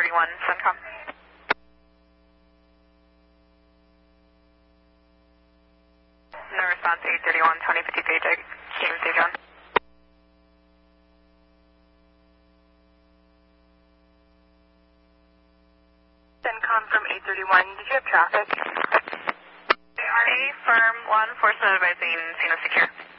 831 CENTCOM. No response, 831, 2050 paycheck, Team Stage 1. CENTCOM from 831, did you have traffic? A firm, law enforcement advising scene of secure.